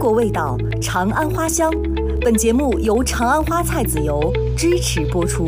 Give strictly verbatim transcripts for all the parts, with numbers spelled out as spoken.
国味道，长安花香。本节目由长安花菜籽油支持播出。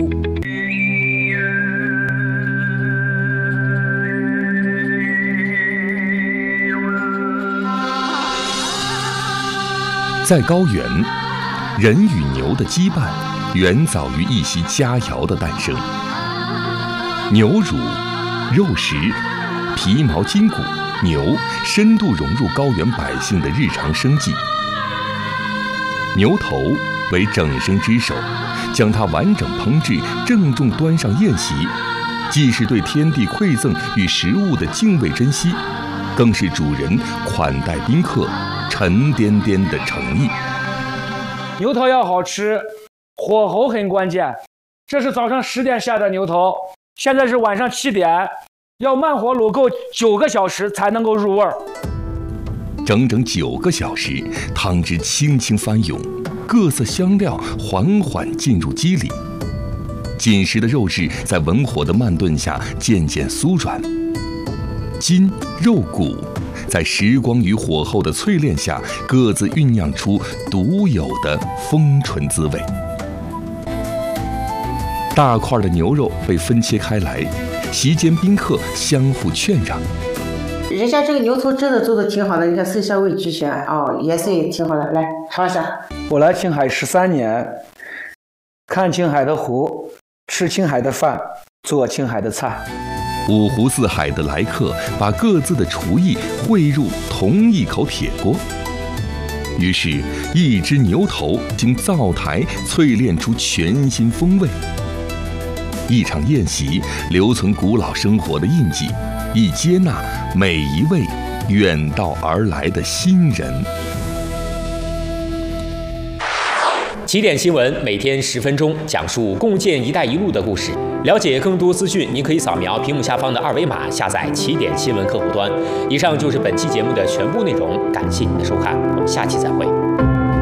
在高原，人与牛的羁绊远早于一席佳肴的诞生。牛乳、肉食、皮毛筋骨，牛深度融入高原百姓的日常生计。牛头为整生之首，将它完整烹制，郑重端上宴席，既是对天地馈赠与食物的敬畏珍惜，更是主人款待宾客沉甸甸的诚意。 牛头要好吃，火候很关键。这是早上十点下的牛头，现在是晚上七点，要慢火卤够九个小时才能够入味儿。 整整九个小时，汤汁轻轻翻涌，各色香料缓缓进入肌里，紧实的肉质在文火的慢炖下渐渐酥软，筋肉骨在时光与火候的淬炼下，各自酝酿出独有的丰醇滋味。大块的牛肉被分切开来，席间宾客相互劝让。 人家这个牛头真的做的挺好的，你看色香味俱全哦，颜色也挺好的，来尝一下。 我来青海十三年，看青海的湖，吃青海的饭，做青海的菜。 五湖四海的来客把各自的厨艺汇入同一口铁锅，于是，一只牛头经灶台淬炼出全新风味。一场宴席留存古老生活的印记，以接纳每一位远道而来的新人。 起点新闻每天十分钟，讲述共建“一带一路”的故事。了解更多资讯，您可以扫描屏幕下方的二维码，下载起点新闻客户端。以上就是本期节目的全部内容，感谢您的收看，我们下期再会。